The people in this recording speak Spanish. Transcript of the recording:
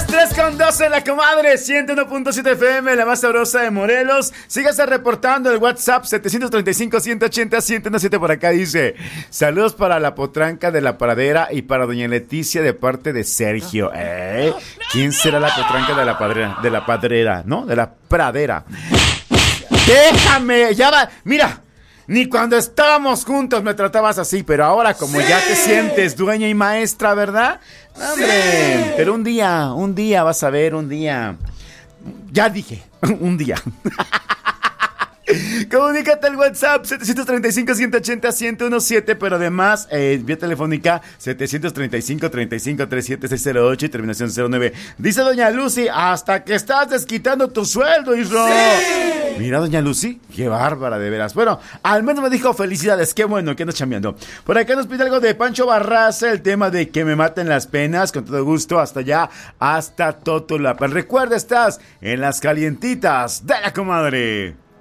las 3:12, la comadre 101.7 FM, la más sabrosa de Morelos. Sígase reportando el WhatsApp 735-180-1017 por acá. Dice: saludos para la potranca de la pradera y para doña Leticia de parte de Sergio. ¿Quién será la potranca de la padrera? De la padrera, ¿no? De la pradera. Déjame, ya va. Mira, ni cuando estábamos juntos me tratabas así, pero ahora como ya te sientes dueña y maestra, ¿verdad? Hombre, pero un día vas a ver, un día. Ya dije, un día. Comunícate al WhatsApp 735-180-1017, pero además vía telefónica 735-35-37-608 y terminación 09. Dice doña Lucy: hasta que estás desquitando tu sueldo, Isro. ¡Sí! Mira, doña Lucy, qué bárbara, de veras. Bueno, al menos me dijo felicidades, qué bueno que andas chambeando. Por acá nos pide algo de Pancho Barraza, el tema de que me maten las penas, con todo gusto, hasta allá, hasta Totolapan. Recuerda, estás en las calientitas de la comadre.